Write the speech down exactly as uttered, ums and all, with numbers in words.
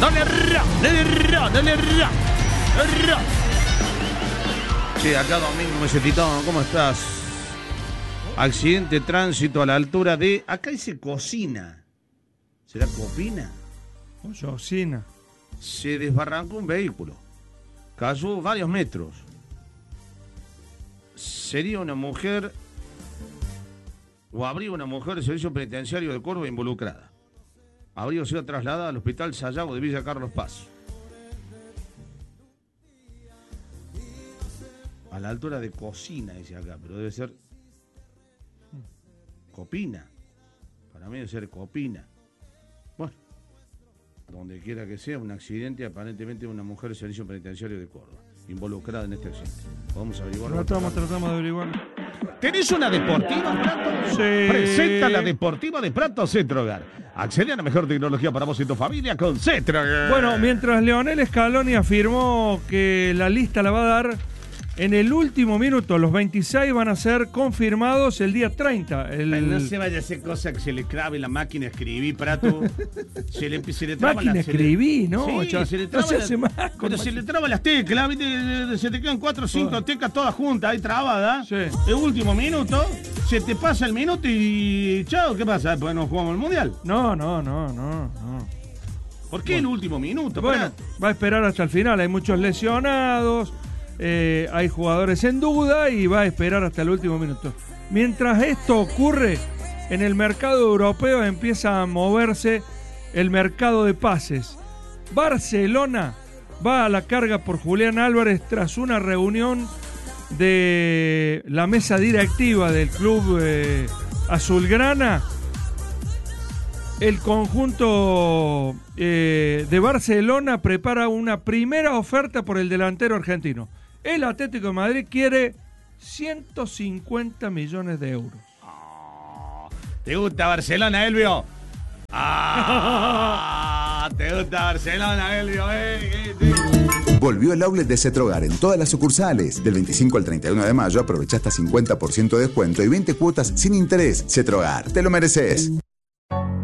Dale ra, dale ra, dale ra, ra. Sí, acá Domingo Mesetitón, ¿cómo estás? Accidente de tránsito a la altura de... Acá dice cocina. ¿Será copina? Cocina. Se desbarrancó un vehículo. Cayó varios metros. Sería una mujer... O habría una mujer del servicio penitenciario de Córdoba involucrada. Habría sido trasladada al hospital Sayago de Villa Carlos Paz. A la altura de cocina, dice acá, pero debe ser Copina. Para mí debe ser Copina. Bueno, donde quiera que sea, un accidente, aparentemente una mujer del servicio penitenciario de Córdoba, involucrada en este accidente. Podemos averiguarlo. Tratamos, tratamos de averiguarlo. ¿Tenés una deportiva, Prato? Sí. Presenta la deportiva de Prato Cetrogar. Accede a la mejor tecnología para vos y tu familia con Cetrogar. Bueno, mientras Leonel Scaloni afirmó que la lista la va a dar en el último minuto, los veintiséis van a ser confirmados el día treinta. El... Pero no se vaya a hacer cosa que se le clave la máquina escribí, Prato. Se le, se le traba máquina la, escribí, le... ¿no? Sí, Chau, se le no traba se la... hace más. Cuando se le traba las teclas, ¿viste? Se te quedan cuatro o cinco oh. teclas todas juntas, ahí trabadas. Sí. El último minuto, se te pasa el minuto y chao, ¿qué pasa? Pues no jugamos el mundial. No, no, no, no, no. ¿Por qué bueno. el último minuto? Bueno, Prato? va a esperar hasta el final, hay muchos lesionados. Eh, hay jugadores en duda y va a esperar hasta el último minuto. Mientras esto ocurre, en el mercado europeo empieza a moverse el mercado de pases. Barcelona va a la carga por Julián Álvarez tras una reunión de la mesa directiva del club eh, azulgrana. El conjunto eh, de Barcelona prepara una primera oferta por el delantero argentino. El Atlético de Madrid quiere ciento cincuenta millones de euros. Oh, ¿te gusta Barcelona, Elvio? Ah, ¿te gusta Barcelona, Elvio? Eh, eh, eh. Volvió el outlet de Cetrogar en todas las sucursales. Del veinticinco al treinta y uno de mayo aprovecha hasta cincuenta por ciento de descuento y veinte cuotas sin interés. Cetrogar, te lo mereces.